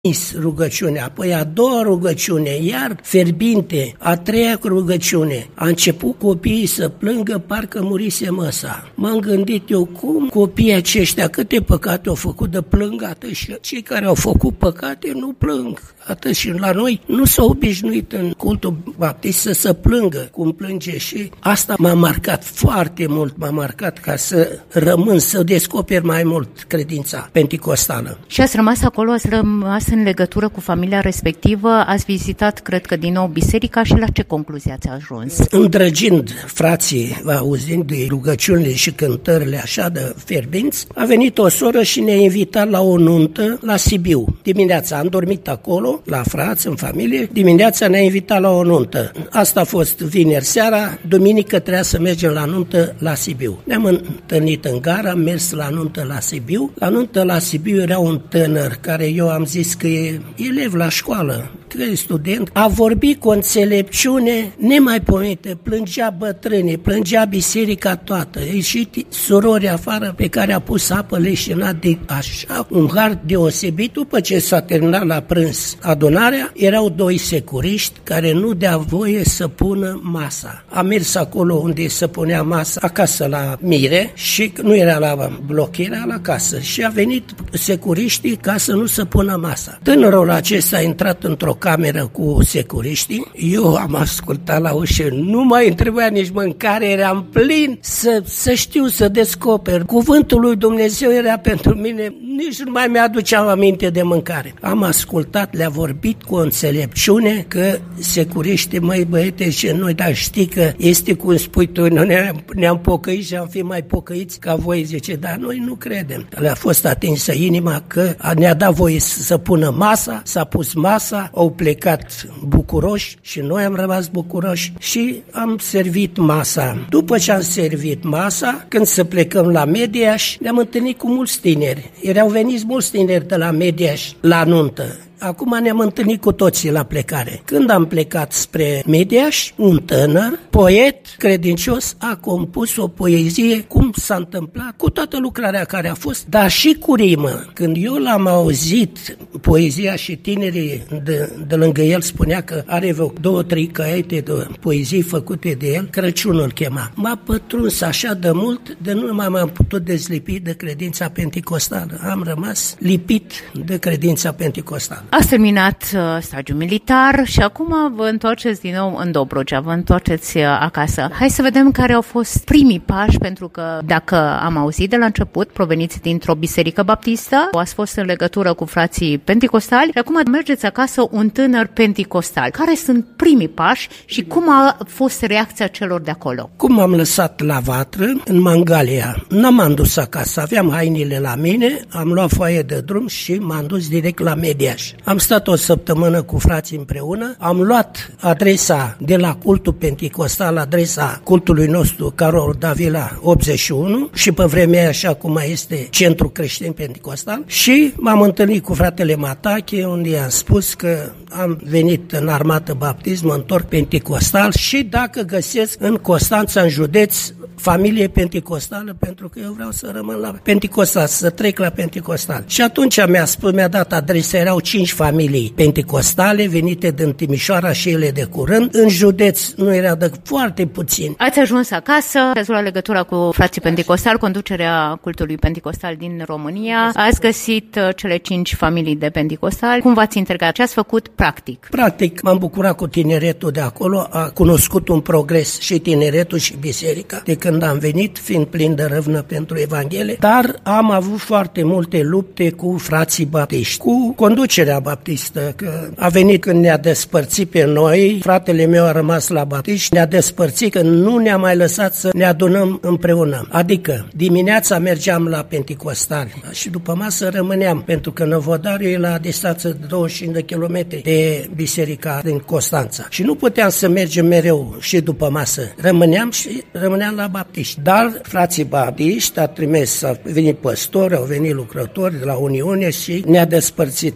rugăciunea, apoi a doua rugăciune, iar fierbinte, a treia rugăciune. A început copiii să plângă, parcă murise măsa. M-am gândit eu, cum copiii aceștia, câte păcate au făcut de plâng atât, și cei care au făcut păcate nu plâng atât, și la noi nu s-au obișnuit în cultul baptist să se plângă cum plânge, și asta m-a marcat foarte mult, m-a marcat ca să rămân, să descoper mai mult credința penticostală. Și ați rămas acolo, ați rămas în legătură cu familia respectivă, ați vizitat, cred că din nou, biserica, și la ce concluzie ați ajuns? Îndrăgind frații, auzind de rugăciunile și cântările așa de fierbinți, a venit o soră și ne-a invitat la o nuntă la Sibiu. Dimineața am dormit acolo, la frați, în familie, dimineața ne-a invitat la o nuntă. Asta a fost vineri seara, duminică trebuia să mergem la nuntă la Sibiu. Ne-am întâlnit în gara, am mers la nuntă la Sibiu. La nuntă la Sibiu era un tânăr care eu am zis că e elev la școală, că e student, a vorbit cu o înțelepciune nemaipomenită, plângea bătrânii, plângea biserica toată, a ieșit surori afară pe care a pus apă leșinat de așa, un har deosebit. După ce s-a terminat la prânz adunarea, erau doi securiști care nu dea voie să pună masa. A mers acolo unde se punea masa, acasă la Mire, și nu era la bloc, era la casă, și a venit securiștii ca să nu se pună masa. Tânărul acesta a intrat într-o cameră cu securiștii, eu am ascultat la ușă, nu mai întrebea nici mâncare, eram plin să știu, să descoper. Cuvântul lui Dumnezeu era pentru mine, nici nu mai mi-aduceam aminte de mâncare. Am ascultat, le-a vorbit cu o înțelepciune că securiștii, măi băiete, și noi, dar știi că este cum spui tu, noi ne-am pocăit și am fi mai pocăiți ca voi, zice, dar noi nu credem. Le-a fost atinsă inima că ne-a dat voie să pună masa, s-a pus masa, au plecat bucuroși și noi am rămas bucuroși și am servit masa. După ce am servit masa, când să plecăm la Mediaș, ne-am întâlnit cu mulți tineri. Erau veniți mulți tineri de la Mediaș la nuntă. Acum ne-am întâlnit cu toții la plecare. Când am plecat spre Mediaș, un tânăr, poet credincios, a compus o poezie, cum s-a întâmplat, cu toată lucrarea care a fost, dar și cu rimă. Când eu l-am auzit, poezia, și tinerii de lângă el spunea că are vreo 2-3 caiete de poezii făcute de el, Crăciunul chema. M-a pătruns așa de mult, de nu m-am putut dezlipi de credința penticostală. Am rămas lipit de credința penticostală. Ați terminat stagiul militar și acum vă întoarceți din nou în Dobrogea, vă întoarceți acasă. Hai să vedem care au fost primii pași, pentru că, dacă am auzit de la început, proveniți dintr-o biserică baptistă, ați fost în legătură cu frații penticostali și acum mergeți acasă un tânăr penticostal. Care sunt primii pași și cum a fost reacția celor de acolo? Cum am lăsat la vatră, în Mangalia, n-am dus acasă, aveam hainele la mine, am luat foaie de drum și m-am dus direct la Mediaș. Am stat o săptămână cu frații împreună, am luat adresa de la cultul penticostal, adresa cultului nostru, Carol Davila 81, și pe vremea aia, așa cum mai este Centrul Creștin Penticostal, și m-am întâlnit cu fratele Matache, unde i-am spus că am venit în armată baptism, mă întorc penticostal și dacă găsesc în Constanța, în județ, familie penticostală, pentru că eu vreau să rămân la penticostal, să trec la penticostal. Și atunci mi-a dat adresa, erau 5 familii penticostale venite din Timișoara și ele de curând. În județ nu era de foarte puțin. Ați ajuns acasă, ați luat legătura cu frații penticostali, conducerea cultului penticostal din România, ați găsit cele 5 familii de penticostali. Cum v-ați integrat? Ce ați făcut practic? Practic, m-am bucurat cu tineretul de acolo, a cunoscut un progres și tineretul și biserica de când am venit, fiind plin de râvnă pentru Evanghelie, dar am avut foarte multe lupte cu frații baptiști, cu conducerea baptistă, că a venit când ne-a despărțit pe noi, fratele meu a rămas la baptiști, ne-a despărțit că nu ne-a mai lăsat să ne adunăm împreună. Adică, dimineața mergeam la penticostali și după masă rămâneam, pentru că Năvodariu e la distanță de 25 de kilometri de biserica din Constanța. Și nu puteam să mergem mereu și după masă. Rămâneam la baptiști. Dar frații baptiști au venit păstori, au venit lucrători de la Uniune și ne-a despărțit. Adică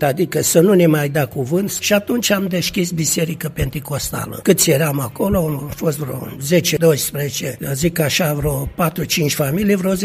să nu ne mai dea cuvânt și atunci am deschis Biserică Penticostală. Câți eram acolo, au fost vreo 10-12, zic așa, vreo 4-5 familii, vreo 10-12,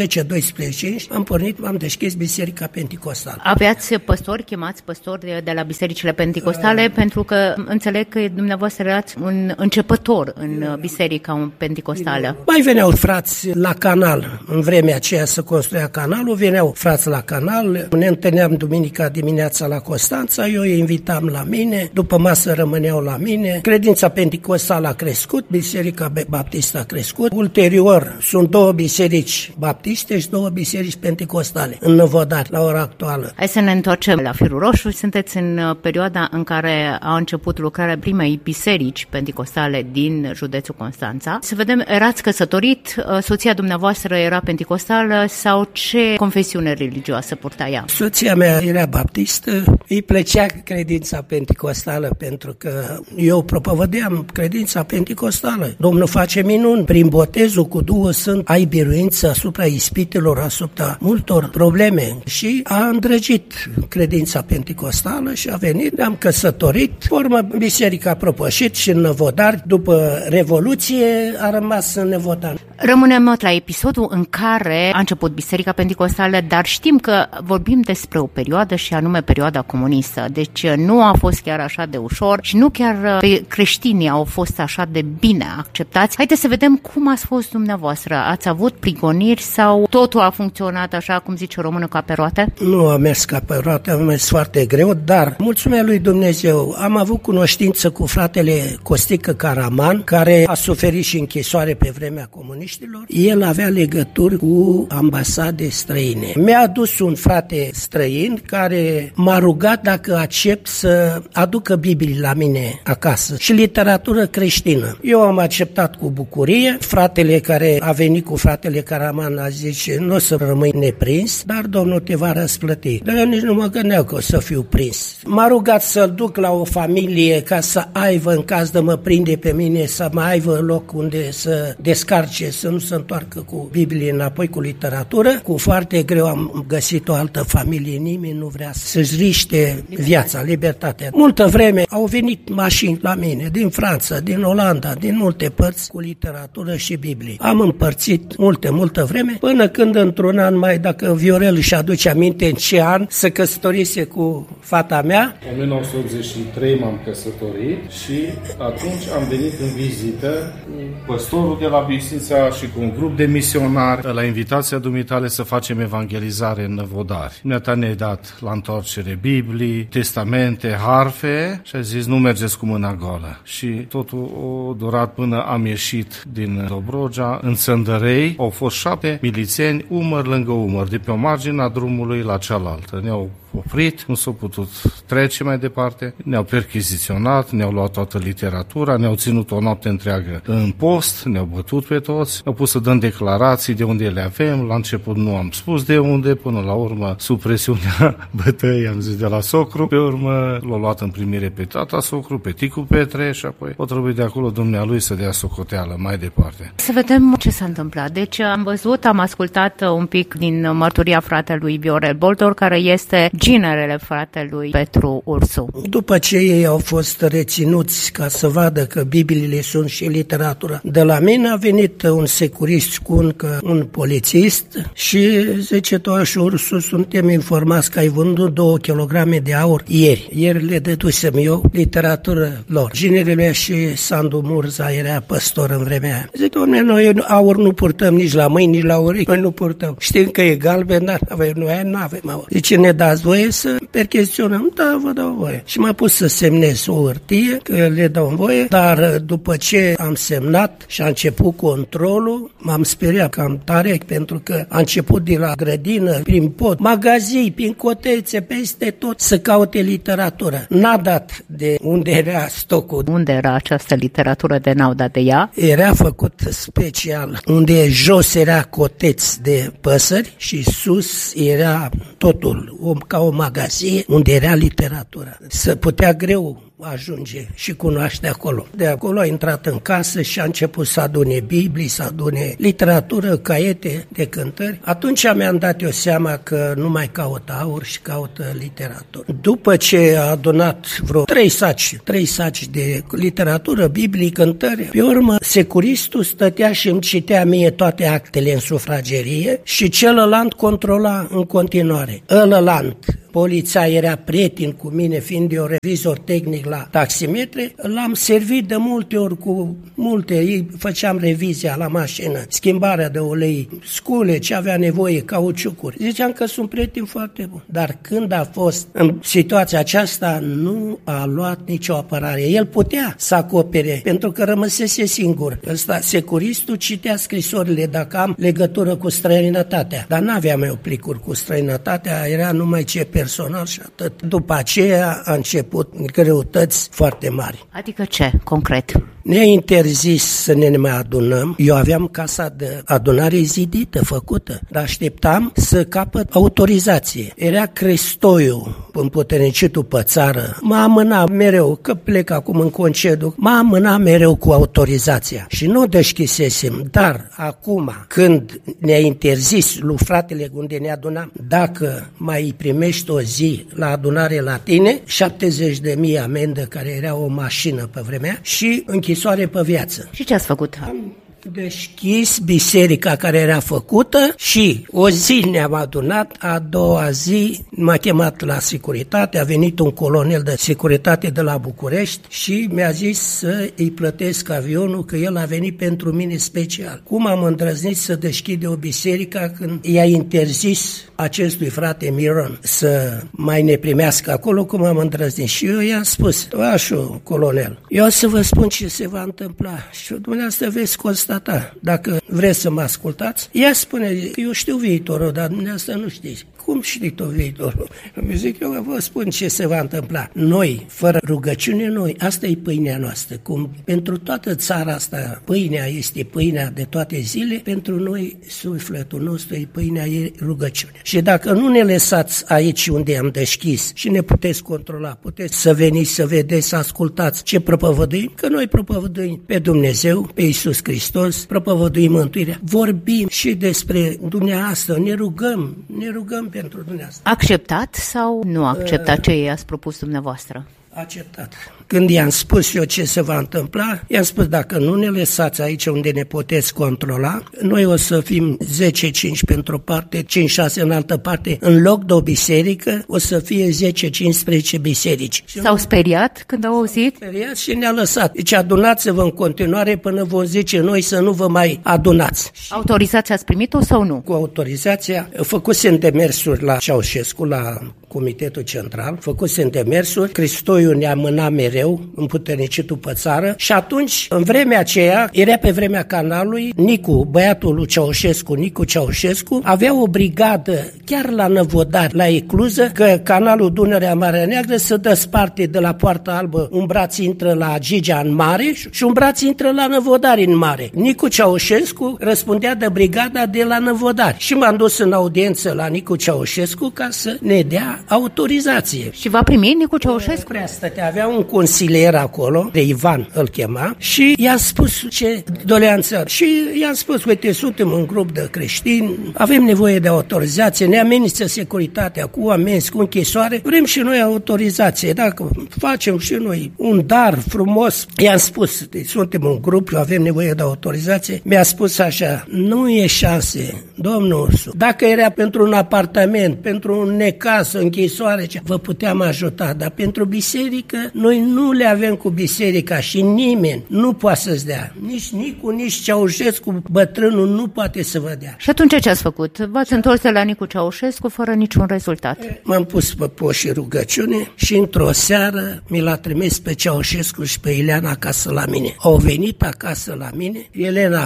am pornit, am deschis Biserica Penticostală. Aveați păstori, chemați păstori de la bisericile penticostale, pentru că înțeleg că dumneavoastră erați un începător în Biserica Penticostală. Mai veneau frați la canal, în vremea aceea să construia canalul, veneau frați la canal, ne întâlneam duminica dimineața la Constanța, eu îi invitam la mine, după masă rămâneau la mine. Credința penticostală a crescut, Biserica Baptistă a crescut. Ulterior, sunt 2 biserici baptiste și 2 biserici penticostale în Năvodari, la ora actuală. Hai să ne întoarcem la Firul Roșu. Sunteți în perioada în care a început lucrarea primei biserici penticostale din județul Constanța. Să vedem, erați căsătorit, soția dumneavoastră era penticostală sau ce confesiune religioasă purta ea? Soția mea era baptistă, îi plăcea credința penticostală pentru că eu propovădeam credința penticostală. Domnul face minuni, prin botezul cu Duhul Sfânt ai biruință asupra ispitelor, asupra multor probleme și a îndrăgit credința penticostală și a venit, ne-am căsătorit, formă biserica a propășit și în Năvodari, după Revoluție a rămas în Năvodari. Rămânem la episodul în care a început Biserica Penticostală, dar știm că vorbim despre o perioadă și anume perioada comunistă. Deci nu a fost chiar așa de ușor și nu chiar creștinii au fost așa de bine acceptați. Haideți să vedem cum ați fost dumneavoastră. Ați avut prigoniri sau totul a funcționat așa, cum zice o română, ca pe roate? Nu a mers ca pe roate, a mers foarte greu, dar mulțumea lui Dumnezeu. Am avut cunoștință cu fratele Costică Caraman, care a suferit și închisoare pe vremea comunistilor. El avea legături cu ambasade străine. Mi-a adus un frate străin care m-a rugat dacă accept să aducă Biblii la mine acasă și literatură creștină. Eu am acceptat cu bucurie. Fratele care a venit cu fratele Caraman a zis, nu o să rămâi neprins, dar Domnul te va răsplăti. Dar eu nici nu mă gândeam că o să fiu prins. M-a rugat să-l duc la o familie ca să aibă, în caz de mă prinde pe mine, să mai aibă loc unde să descarce, să nu se întoarcă cu Biblie înapoi, cu literatură. Cu foarte greu am găsit o altă familie, nimeni nu vrea să-și riște viața, libertatea. Multă vreme au venit mașini la mine, din Franța, din Olanda, din multe părți, cu literatură și Biblie. Am împărțit multă vreme, până când într-un an mai, dacă Viorel își aduce aminte în ce an se căsătorise cu fata mea. În 1983 m-am căsătorit și atunci am venit în vizită cu păstorul de la Bistrița și cu un grup de misionari la invitația dumitale să facem evangelizare în Năvodari. Dumneata ne-ai dat la întoarcere Biblii, testamente, harfe și a zis nu mergeți cu mâna goală. Și totul a durat până am ieșit din Dobrogea. În Țăndărei au fost 7 milițieni umăr lângă umăr, de pe o margine a drumului la cealaltă. Ne-au oprit, nu s-au putut trece mai departe, ne-au perchiziționat, ne-au luat toată literatura, ne-au ținut o noapte întreagă în post, ne-au bătut pe toți, ne-au pus să dăm declarații de unde le avem, la început nu am spus de unde, până la urmă, sub presiunea bătăii, am zis de la socru, pe urmă l-au luat în primire pe tata socru, pe Ticu Petre și apoi o trebuie de acolo dumnealui să dea socoteală mai departe. Să vedem ce s-a întâmplat. Deci am ascultat un pic din mărturia fratelui Viorel Boldor, care este ginerele fratelui Petru Ursu. După ce ei au fost reținuți ca să vadă că Bibliile sunt și literatura de la mine, a venit un securist cu un polițist și zice, Toaș Ursu, suntem informați că ai vândut 2 kg de aur ieri. Ieri le dădusem eu literatură lor. Ginerele și Sandu Murza era păstor în vremea aia. Zice, doamne, noi aur nu purtăm nici la mâini, nici la urechi. Noi nu purtăm. Știm că e galben, dar noi nu avem aur. Zice, ne dați voie să percheziționăm? Da, vă dau voie. Și m-a pus să semnez o hârtie, că le dau voie, dar după ce am semnat și a început controlul, m-am speriat cam tare, pentru că a început de la grădină, prin pod, magazii, prin cotețe, peste tot, să caute literatură. N-a dat de unde era stocul. Unde era această literatură de n-au dat de ea? Era făcut special, unde jos era coteț de păsări și sus era totul, ca o magazie unde era literatura. Se putea greu ajunge și cunoaște acolo. De acolo a intrat în casă și a început să adune Biblii, să adune literatură, caiete de cântări. Atunci mi-am dat eu seama că nu mai caută aur și caută literatură. După ce a adunat vreo 3 saci de literatură, Biblii, cântări, pe urmă securistul stătea și îmi citea mie toate actele în sufragerie și celălalt controla în continuare. Poliția era prieten cu mine, fiind eu revizor tehnic la taximetre, l-am servit de multe ori cu multe, ei făceam revizia la mașină, schimbarea de ulei, scule, ce avea nevoie, cauciucuri. Ziceam că sunt prieten foarte bun. Dar când a fost în situația aceasta, nu a luat nicio apărare. El putea să acopere, pentru că rămăsese singur. Ăsta, securistul, citea scrisorile dacă am legătură cu străinătatea. Dar n-aveam eu plicuri cu străinătatea, era numai ce personal și atât. După aceea a început greutăți foarte mari. Adică ce, concret? Ne-a interzis să ne mai adunăm. Eu aveam casa de adunare zidită, făcută, dar așteptam să capăt autorizație. Era Cristoiu, împuternicitul pe țară. Mă amâna mereu, că plec acum în concediu, mă amâna mereu cu autorizația. Și nu deschisesem, dar acum, când ne-a interzis lui fratele unde ne adunam, dacă mai primești o zi la adunare la tine, 70.000 amendă, care era o mașină pe vremea, și închisoare pe viață. Și ce ați făcut? Am deschis biserica care era făcută și o zi ne-am adunat, a doua zi m-a chemat la securitate, a venit un colonel de securitate de la București și mi-a zis să îi plătesc avionul, că el a venit pentru mine special. Cum am îndrăznit să deschide o biserică când i-a interzis acestui frate Miron să mai ne primească acolo, cum am îndrăznit? Și eu i-am spus, Așu, colonel, eu o să vă spun ce se va întâmpla și dumneavoastră veți constata. Dacă vreți să mă ascultați, ea spune, eu știu viitorul, dar dumneavoastră nu știți. Cum știi tu viitorul? Îmi zic, eu vă spun ce se va întâmpla. Noi, fără rugăciune, asta e pâinea noastră. Cum pentru toată țara asta, pâinea este pâinea de toate zile, pentru noi, sufletul nostru e pâinea, e rugăciune. Și dacă nu ne lăsați aici unde am deschis și ne puteți controla, puteți să veniți, să vedeți, să ascultați ce propovăduim, că noi propovăduim pe Dumnezeu, pe Iisus Hristos, propovăduim mântuirea, vorbim și despre dumneavoastră, ne rugăm pentru dumneavoastră. Acceptat sau nu acceptat ce i-ați propus dumneavoastră? Acceptat. Când i-am spus eu ce se va întâmpla, i-am spus, dacă nu ne lăsați aici unde ne puteți controla, noi o să fim 10-5 pentru o parte, 5-6 în altă parte, în loc de o biserică, o să fie 10-15 biserici. S-au speriat când au auzit? Speriat și ne-a lăsat. Deci adunați-vă în continuare până vom zice noi să nu vă mai adunați. Autorizația ați primit-o sau nu? Cu autorizația, făcusem demersuri la Ceaușescu, la Comitetul Central, făcusem demersuri, Cristoiu ne-a mânat mereu, împuternicitul pe țară, și atunci, în vremea aceea, era pe vremea Canalului, Nicu, băiatul lui Ceaușescu, Nicu Ceaușescu, avea o brigadă chiar la Năvodari, la Ecluză, că canalul Dunărea-Marea Neagră se dă sparte de la Poarta Albă, un braț intră la Gigea în mare și un braț intră la Năvodari în mare. Nicu Ceaușescu răspundea de brigada de la Năvodari și m-am dus în audiență la Nicu Ceaușescu ca să ne dea autorizație. Și va primi Nicu Ceaușescu? Prea stătea, avea un consilier acolo, de Ivan îl chema, și i-a spus ce doleanță. Și i-am spus, uite, suntem un grup de creștini, avem nevoie de autorizație, ne amenință securitatea cu amenzi, cu închisoare, vrem și noi autorizație, dacă facem și noi un dar frumos. I-am spus, suntem un grup, avem nevoie de autorizație. Mi-a spus așa, nu e șanse, domnul Ursu, dacă era pentru un apartament, pentru un necaz, închisoare, vă puteam ajuta, dar pentru biserică, noi nu le avem cu biserica și nimeni nu poate să-ți dea. Nici Nicu, nici Ceaușescu, bătrânul, nu poate să vă dea. Și atunci ce ați făcut? V-ați întors de la Nicu Ceaușescu fără niciun rezultat? M-am pus pe post și rugăciune și într-o seară mi l-a trimis pe Ceaușescu și pe Ileana acasă la mine. Au venit acasă la mine, Elena,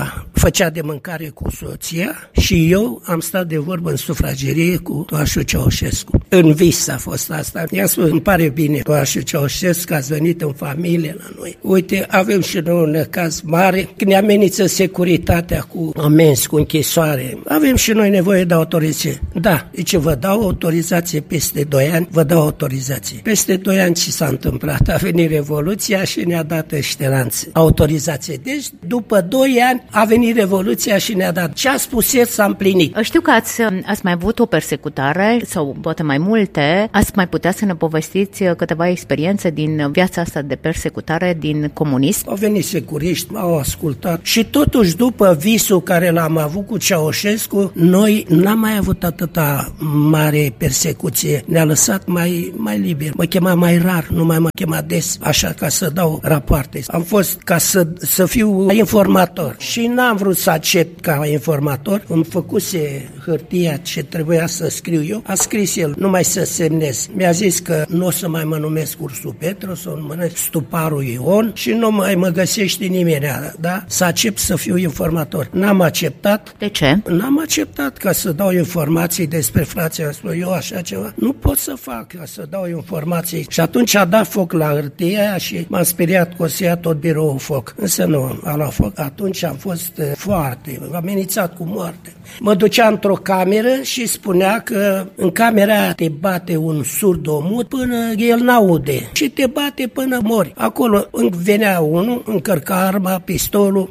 făcea de mâncare cu soția și eu am stat de vorbă în sufragerie cu Toașu Ceaușescu. În vis a fost asta. I-am spus, îmi pare bine, Toașu Ceaușescu, că ați venit în familie la noi. Uite, avem și noi un caz mare, când ne amenință securitatea cu amenzi, cu închisoare. Avem și noi nevoie de autorizație. Da, deci vă dau autorizație peste 2 ani, vă dau autorizație. Peste 2 ani ce s-a întâmplat? A venit Revoluția și ne-a dat ștelanță. Autorizație. Deci, după 2 ani a venit Revoluția și ne-a dat. Ce a spus el s-a împlinit. Știu că ați mai avut o persecutare, sau poate mai multe. Ați mai putea să ne povestiți câteva experiențe din viața asta de persecutare din comunism? Au venit securiști, m-au ascultat și totuși după visul care l-am avut cu Ceaușescu, noi n-am mai avut atâta mare persecuție. Ne-a lăsat mai liber. Mă chema mai rar, nu mai mă chema des, așa ca să dau rapoarte. Am fost ca să fiu informator și n-am vrut să accept ca informator. Îmi făcuse hârtia ce trebuia să scriu eu. A scris el, numai să semnez. Mi-a zis că nu o să mai mă numesc Ursu Petru, o să mă numesc Stuparu Ion și nu mai mă găsește nimeni, da? Să accept să fiu informator. N-am acceptat. De ce? N-am acceptat ca să dau informații despre frații. Eu așa ceva nu pot să fac, ca să dau informații. Și atunci a dat foc la hârtia aia și m-am speriat că o să ia tot biroul foc. Însă nu a luat foc. Atunci am fost foarte amenințat cu moarte. Mă ducea într-o cameră și spunea că în camera aia te bate un surdomut până el n-aude și te bate până mori. Acolo venea unul, încărca arma, pistolul,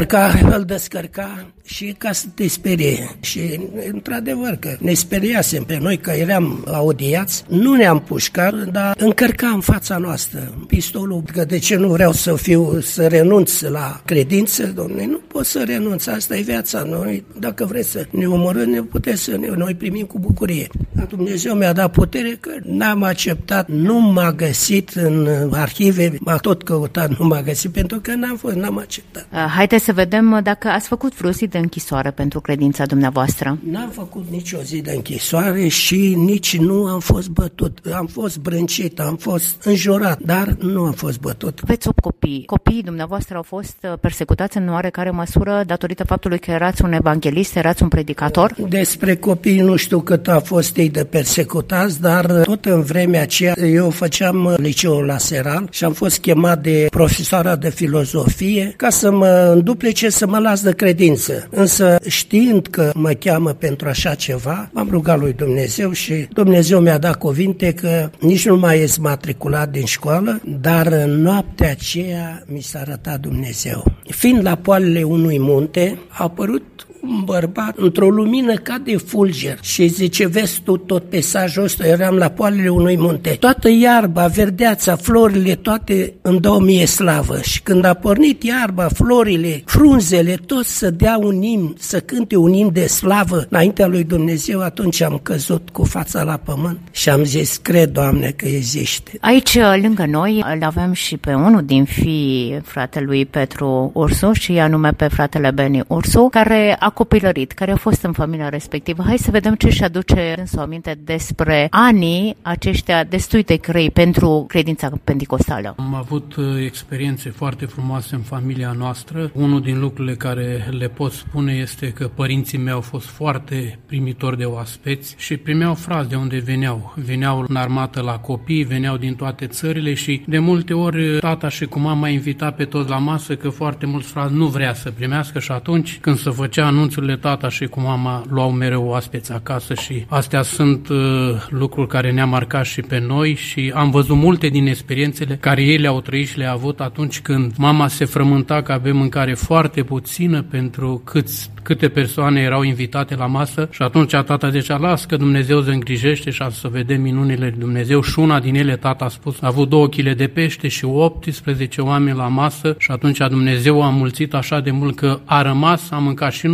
îl descărca și ca să te sperie. Și într-adevăr că ne speriasem pe noi că eram audiați, nu ne-am pușcat, dar încărca în fața noastră pistolul, că de ce nu vreau să renunț la credință, dom'le, nu pot să renunț, asta e viața. Noi, dacă vreți să ne omorâm, ne puteți să noi primim cu bucurie. Dar Dumnezeu mi-a dat putere că n-am acceptat, nu m-a găsit în arhive, m-a tot căutat, nu m-a găsit, pentru că n-am acceptat. Haideți să vedem dacă ați făcut vreo zi de închisoare pentru credința dumneavoastră. N-am făcut nicio zi de închisoare și nici nu am fost bătut. Am fost brâncit, am fost înjurat, dar nu am fost bătut. Aveți 8 copii. Copiii dumneavoastră au fost persecutați în oarecare măsură datorită faptului că erați un evanghelist, erați un predicator? Despre copii nu știu cât a fost ei de persecutați, dar tot în vremea aceea eu făceam liceul la Seral și am fost chemat de profesoara de filozofie ca să mă înduplece, să mă las de credință. Însă știind că mă cheamă pentru așa ceva, m-am rugat lui Dumnezeu și Dumnezeu mi-a dat cuvinte că nici nu mai ești matriculat din școală, dar în noaptea aceea mi s-a arătat Dumnezeu. Fiind la poalele unui munte, a apărut un bărbat într-o lumină ca de fulger și zice, vezi tu tot peisajul ăsta, eram la poalele unui munte. Toată iarba, verdeața, florile, toate îmi dau mie slavă. Și când a pornit iarba, florile, frunzele, tot să dea un imn, să cânte un imn de slavă înaintea lui Dumnezeu, atunci am căzut cu fața la pământ și am zis, cred, Doamne, că există. Aici, lângă noi, îl avem și pe unul din fiii fratelui Petru Ursu și anume pe fratele Beni Ursu, care a copilărit, care a fost în familia respectivă. Hai să vedem ce își aduce însu aminte despre anii aceștia destui de grei pentru credința pentecostală. Am avut experiențe foarte frumoase în familia noastră. Unul din lucrurile care le pot spune este că părinții mei au fost foarte primitori de oaspeți și primeau frați de unde veneau. Veneau în armată la copii, veneau din toate țările și de multe ori tata și cu mama invita pe toți la masă, că foarte mulți frați nu vrea să primească și atunci când se făcea anunțurile, tata și cu mama luau mereu oaspeți acasă și astea sunt lucruri care ne-a marcat și pe noi și am văzut multe din experiențele care ei le-au trăit și le-au avut atunci când mama se frământa că avem mâncare foarte puțină pentru câte persoane erau invitate la masă și atunci tata zicea, las că Dumnezeu se îngrijește și să vedem minunile lui Dumnezeu și una din ele, tata a spus, a avut 2 kg de pește și 18 oameni la masă și atunci Dumnezeu a mulțit așa de mult că a rămas, am mâncat și noi copii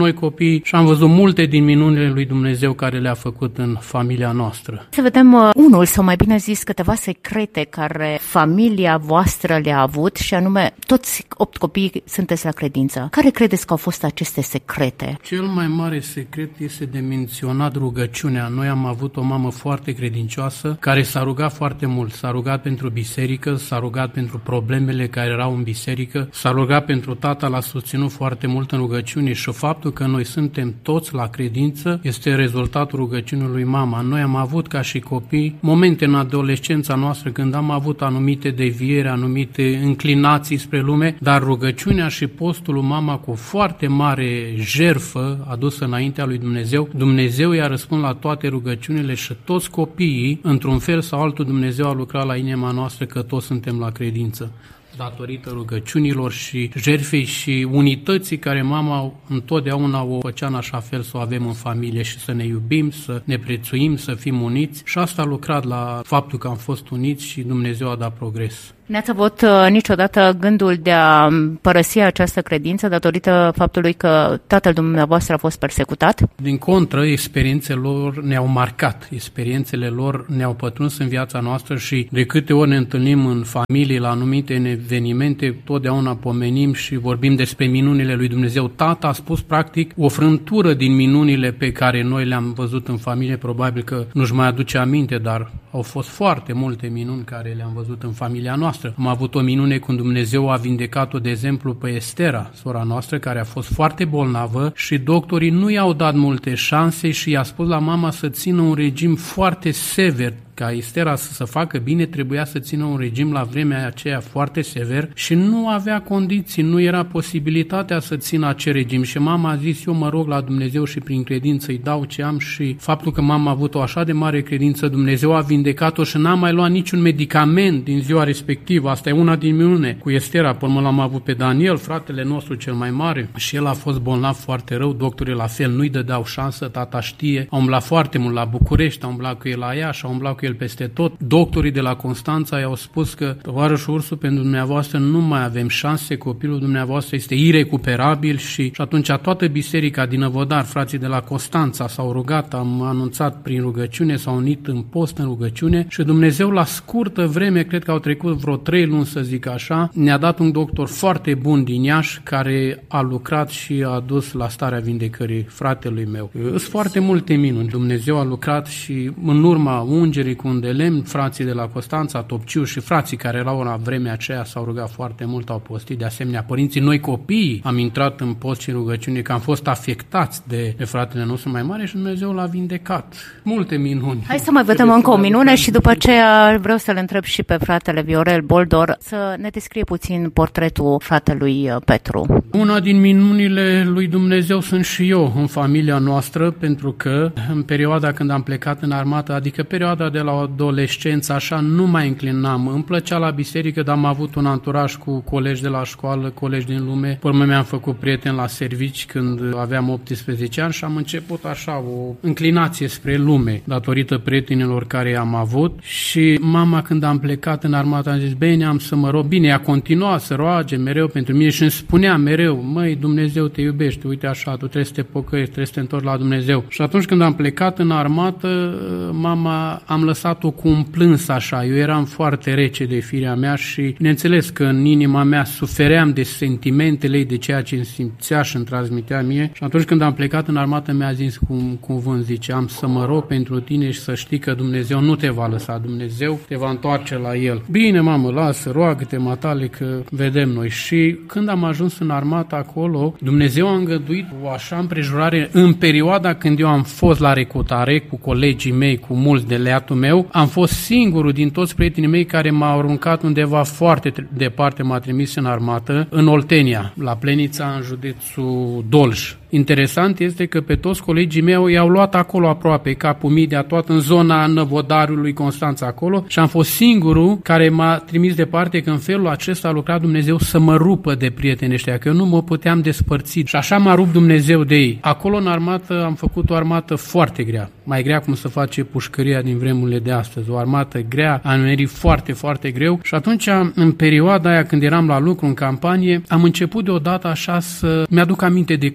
copii și am văzut multe din minunile lui Dumnezeu care le-a făcut în familia noastră. Să vedem unul, sau mai bine zis, câteva secrete care familia voastră le-a avut și anume toți 8 copii sunteți la credință. Care credeți că au fost aceste secrete? Cel mai mare secret este de menționat rugăciunea. Noi am avut o mamă foarte credincioasă care s-a rugat foarte mult. S-a rugat pentru biserică, s-a rugat pentru problemele care erau în biserică, s-a rugat pentru tata, l-a susținut foarte mult în rugăciune și faptul că noi suntem toți la credință este rezultatul rugăciunii lui mama. Noi am avut ca și copii momente în adolescența noastră când am avut anumite devieri, anumite înclinații spre lume, dar rugăciunea și postul lui mama cu foarte mare jertfă adusă înaintea lui Dumnezeu, Dumnezeu i-a răspuns la toate rugăciunile și toți copiii, într-un fel sau altul, Dumnezeu a lucrat la inima noastră că toți suntem la credință. Datorită rugăciunilor și jertfei și unității care mama întotdeauna o făcea în așa fel să o avem în familie și să ne iubim, să ne prețuim, să fim uniți, și asta a lucrat la faptul că am fost uniți și Dumnezeu a dat progres. N-ați avut niciodată gândul de a părăsi această credință datorită faptului că tatăl dumneavoastră a fost persecutat? Din contră, experiențele lor ne-au marcat, experiențele lor ne-au pătruns în viața noastră și de câte ori ne întâlnim în familie la anumite evenimente, totdeauna pomenim și vorbim despre minunile lui Dumnezeu. Tata a spus practic o frântură din minunile pe care noi le-am văzut în familie, probabil că nu-și mai aduce aminte, dar au fost foarte multe minuni care le-am văzut în familia noastră. Am avut o minune când Dumnezeu a vindecat-o, de exemplu, pe Estera, sora noastră, care a fost foarte bolnavă și doctorii nu i-au dat multe șanse și i-a spus la mama să țină un regim foarte sever. Ca Estera să se facă bine, trebuia să țină un regim la vremea aceea foarte sever și nu avea condiții, nu era posibilitatea să țină acel regim. Și mama a zis, eu mă rog la Dumnezeu și prin credință îi dau ce am, și faptul că mama a avut o așa de mare credință, Dumnezeu a vindecat-o și n-a mai luat niciun medicament din ziua respectivă. Asta e una din minune. Cu Estera, până l-am avut pe Daniel, fratele nostru cel mai mare, și el a fost bolnav foarte rău, doctorii la fel nu-i dădeau șansă, tata știe, a umblat foarte mult la București, a umblat cu el la Iași, a umblat cu el peste tot. Doctorii de la Constanța i-au spus că, tovarășul Ursu, pentru dumneavoastră nu mai avem șanse, copilul dumneavoastră este irecuperabil, și atunci toată biserica din Năvodar, frații de la Constanța s-au rugat, am anunțat prin rugăciune, s-au unit în post, în rugăciune, și Dumnezeu la scurtă vreme, cred că au trecut vreo 3 luni să zic așa, ne-a dat un doctor foarte bun din Iași care a lucrat și a dus la starea vindecării fratelui meu. Sunt foarte multe minuni. Dumnezeu a lucrat și în urma ungerii cu un de lemn, frații de la Constanța, Topciu și frații care erau la vremea aceea s-au rugat foarte mult, au postit, de asemenea părinții. Noi copiii am intrat în post și rugăciune, că am fost afectați de fratele nostru mai mare și Dumnezeu l-a vindecat. Multe minuni. Hai să mai vedem încă o minune și după aceea vreau să-l întreb și pe fratele Viorel Boldor să ne descrie puțin portretul fratelui Petru. Una din minunile lui Dumnezeu sunt și eu în familia noastră, pentru că în perioada când am plecat în armată, adică perioada de la adolescență, așa, nu mai înclinam. Îmi plăcea la biserică, dar am avut un anturaj cu colegi de la școală, colegi din lume. Pe urmă mi-am făcut prieten la servici când aveam 18 ani și am început așa o înclinație spre lume, datorită prietenilor care am avut. Și mama, când am plecat în armată, am zis, bine, am să mă rog. Bine, ea continua să roage mereu pentru mine și îmi spunea mereu, măi, Dumnezeu te iubește, uite așa, tu trebuie să te pocăiești, trebuie să te întorci la Dumnezeu. Și atunci când am plecat în armată, mama, am lăsat-o cu un plâns așa. Eu eram foarte rece de firea mea și bineînțeles că în inima mea sufeream de sentimentele ei, de ceea ce îmi simțea și îmi transmitea mie. Și atunci când am plecat în armată, mi-a zis cu un cuvânt, zice, am să mă rog pentru tine și să știi că Dumnezeu nu te va lăsa, Dumnezeu te va întoarce la El. Bine, mamă, lasă, roagă-te, matale, că vedem noi. Și când am ajuns în armată acolo, Dumnezeu a îngăduit o așa împrejurare în perioada când eu am fost la recrutare cu colegii mei, cu mulți de leatul meu, am fost singurul din toți prietenii mei care m-au aruncat undeva foarte departe, m-a trimis în armată, în Oltenia, la Plenița, în județul Dolj. Interesant este că pe toți colegii mei i-au luat acolo aproape, Capul Midea, toată în zona Năvodarului, Constanța acolo, și am fost singurul care m-a trimis departe, că în felul acesta a lucrat Dumnezeu să mă rupă de prietenii ăștia, că eu nu mă puteam despărți. Și așa m-a rupt Dumnezeu de ei. Acolo în armată am făcut o armată foarte grea, mai grea cum se face pușcăria din vremurile de astăzi, o armată grea, am merit foarte, foarte greu. Și atunci, în perioada aia când eram la lucru în campanie, am început deodată așa să mi-aduc aminte de cântările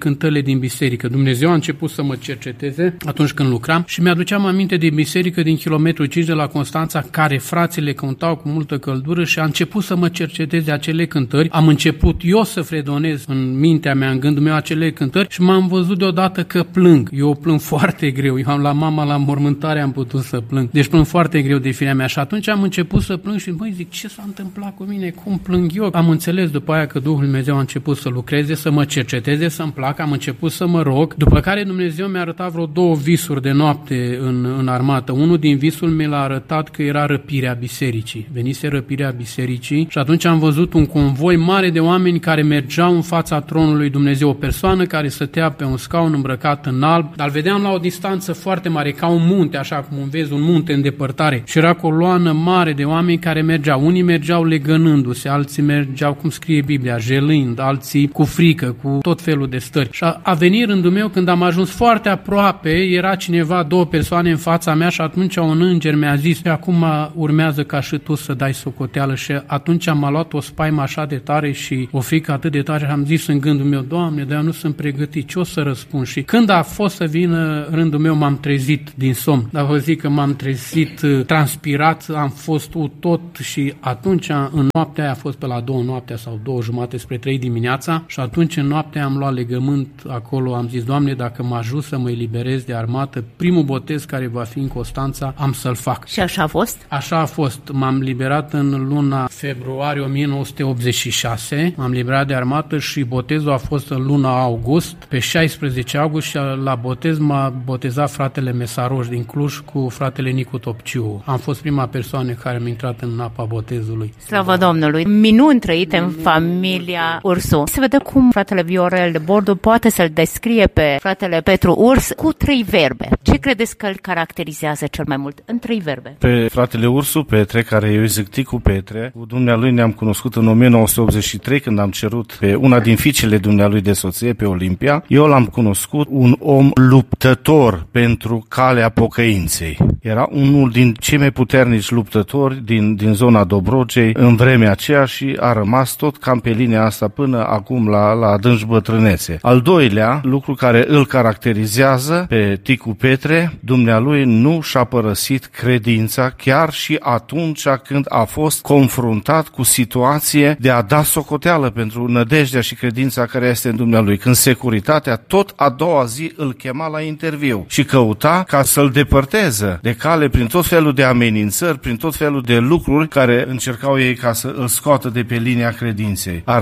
din biserică. Dumnezeu a început să mă cerceteze atunci când lucram și mi-aduceam aminte de biserică din kilometru 5 de la Constanța, care frații cântau cu multă căldură și a început să mă cerceteze acele cântări. Am început eu să fredonez în mintea mea, în gândul meu acele cântări și m-am văzut deodată că plâng. Eu plâng foarte greu. Eu am la mama la mormântare am putut să plâng. Deci plâng foarte greu de firea mea și atunci am început să plâng și zic, ce s-a întâmplat cu mine? Cum plâng eu? Am înțeles după aia că Duhul Dumnezeu a început să lucreze, să mă cerceteze, să-mi placă, am început să mă rog, după care Dumnezeu mi-a arătat vreo 2 visuri de noapte în armată. Unul din visul mi l-a arătat că era răpirea bisericii. Venise răpirea bisericii și atunci am văzut un convoi mare de oameni care mergeau în fața tronului Dumnezeu, o persoană care stătea pe un scaun îmbrăcat în alb, dar vedeam la o distanță foarte mare, ca un munte, așa cum vezi un munte în depărtare. Și era coloană mare de oameni care mergeau. Unii mergeau legănându-se, alții mergeau, cum scrie Biblia, jelând, alții cu frică, cu tot felul de stări. Și a venit rândul meu când am ajuns foarte aproape, era cineva, 2 persoane în fața mea și atunci un înger mi-a zis, acum urmează ca și tu să dai socoteală. Și atunci m-a luat o spaimă așa de tare și o frică atât de tare și am zis în gândul meu, Doamne, dar eu nu sunt pregătit, ce o să răspund? Și când a fost să vină rândul meu, m-am trezit din somn. Dar vă zic că m-am trezit transpirat, am fost tot și atunci în noaptea aia a fost pe la 2 noaptea sau 2:30 spre 3 dimineața și atunci în noaptea am luat legământ acolo, am zis, Doamne, dacă mă ajut să mă eliberez de armată, primul botez care va fi în Constanța, am să-l fac. Și așa a fost? Așa a fost. M-am liberat în luna februarie 1986, m-am liberat de armată și botezul a fost în luna august. Pe 16 august și la botez m-a botezat fratele Mesaroș din Cluj cu fratele Nicu Topciu. Am fost prima persoană care mi-a intrat în apa botezului. Slavă Domnului! Minuni trăite în familia Ursu. Se vede cum fratele Viorel de Bordu poate să-l descrie pe fratele Petru Urs cu 3 verbe. Ce credeți că îl caracterizează cel mai mult? În 3 verbe. Pe fratele Ursu Petre, care eu îi zic Ticu Petre, cu dumnealui ne-am cunoscut în 1983 când am cerut pe una din fiicele dumnealui de soție, pe Olimpia. Eu l-am cunoscut un om luptător pentru calea pocăinței. Era unul din cei mai puternici luptători din zona Dobrogei în vremea aceea și a rămas tot cam pe linia asta până acum la adânci bătrânețe. Al doilea lucru care îl caracterizează pe Ticu Petre, dumnealui nu și-a părăsit credința chiar și atunci când a fost confruntat cu situație de a da socoteală pentru nădejdea și credința care este în dumnealui. Când securitatea tot a doua zi îl chema la interviu și căuta ca să-l depărteze de cale prin tot felul de amenințări, prin tot felul de lucruri care încercau ei ca să îl scoată de pe linia credinței. A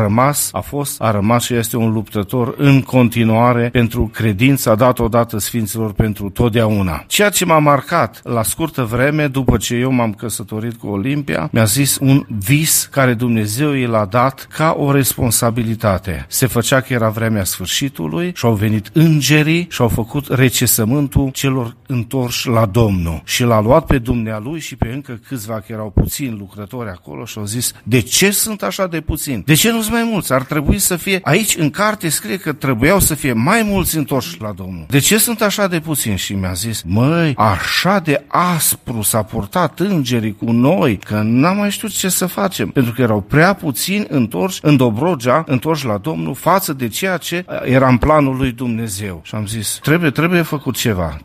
rămas și este un luptător în continuare pentru credința, a dat odată Sfinților pentru totdeauna. Ceea ce m-a marcat la scurtă vreme, după ce eu m-am căsătorit cu Olimpia, mi-a zis un vis care Dumnezeu i l-a dat ca o responsabilitate. Se făcea că era vremea sfârșitului și au venit îngerii și au făcut recesământul celor întorși la Domnul. Și l-a luat pe dumnealui și pe încă câțiva, că erau puțini lucrători acolo și au zis, de ce sunt așa de puțini? De ce nu-s mai mulți? Ar trebui să fie, aici în carte scrie că trebuiau să fie mai mulți întorși la Domnul. De ce sunt așa de puțini? Și mi-a zis, măi, așa de aspru s-a purtat îngerii cu noi, că n-am mai știut ce să facem, pentru că erau prea puțini întorși în Dobrogea, întorși la Domnul, față de ceea ce era în planul lui Dumnezeu. Și am zis, trebuie făcut ceva.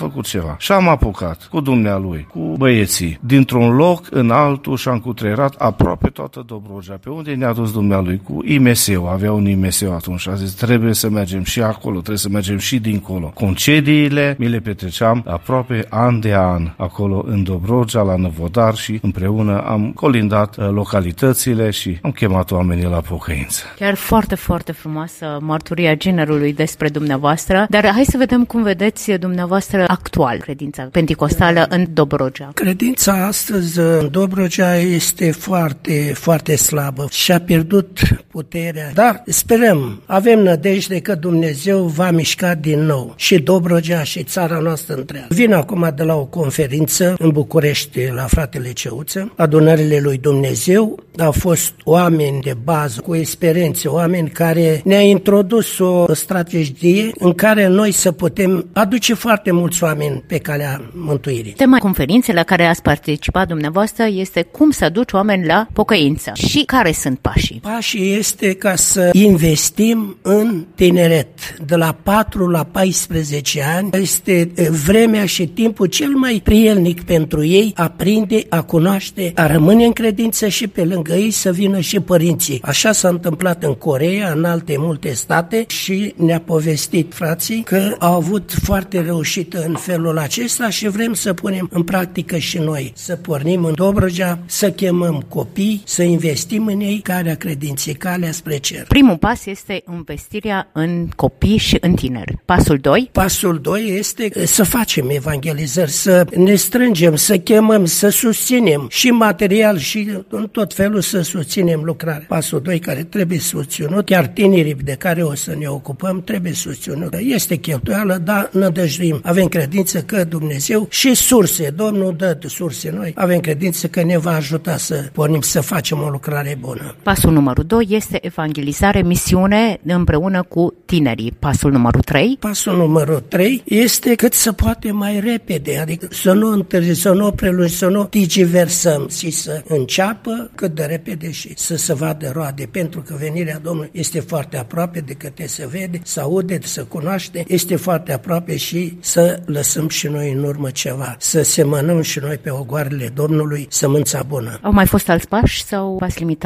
Și am apucat cu dumnealui, cu băieții, dintr-un loc în altul și am cutreierat aproape toată Dobrogea. Pe unde ne-a dus dumnealui? Cu IMS-ul, avea un IMS atunci și a zis, trebuie să mergem și acolo, trebuie să mergem și dincolo. Concediile mi le petreceam aproape an de an acolo în Dobrogea, la Năvodar și împreună am colindat localitățile și am chemat oamenii la pocăință. Chiar foarte, foarte frumoasă mărturia generului despre dumneavoastră, dar hai să vedem cum vedeți dumneavoastră actual credința penticostală în Dobrogea. Credința astăzi în Dobrogea este foarte, foarte slabă și a pierdut puterea, dar sperăm, avem nădejde că Dumnezeu va mișca din nou și Dobrogea și țara noastră întreagă. Vin acum de la o conferință în București la fratele Ceuță, adunările lui Dumnezeu, au fost oameni de bază, cu experiențe, oameni care ne-a introdus o strategie în care noi să putem aduce foarte mulți oameni pe calea mântuirii. Tema conferinței la care ați participat dumneavoastră este cum să aduci oameni la pocăință. Și care sunt pașii? Pașii este ca să investim în tineret. tineret de la 4 la 14 ani este vremea și timpul cel mai prielnic pentru ei a prinde, a cunoaște, a rămâne în credință și pe lângă ei să vină și părinții. Așa s-a întâmplat în Coreea, în alte multe state și ne-a povestit frații că au avut foarte reușită în felul acesta și vrem să punem în practică și noi, să pornim în Dobrogea, să chemăm copii, să investim în ei, calea credinței, calea spre cer. Primul pas este investirea în copii și în tineri. Pasul 2? Pasul 2 este să facem evangelizări, să ne strângem, să chemăm, să susținem și material și în tot felul să susținem lucrarea. Pasul 2 care trebuie susținut, chiar tinerii de care o să ne ocupăm trebuie susținut. Este cheltuială, dar nădăjduim. Avem credință că Dumnezeu și surse, Domnul dă surse noi, avem credință că ne va ajuta să pornim să facem o lucrare bună. Pasul numărul 2 este evangelizare, misiune împreună cu tinerii. Pasul numărul 3? Pasul numărul 3 este cât se poate mai repede, adică să nu întârzi, să nu prelungi, să nu digiversăm, și să înceapă cât de repede și să se vadă roade, pentru că venirea Domnului este foarte aproape de câte se vede, să aude, să cunoaște, este foarte aproape și să lăsăm și noi în urmă ceva, să semănăm și noi pe ogoarele Domnului sămânța bună. Au mai fost alți pași sau v-ați limitat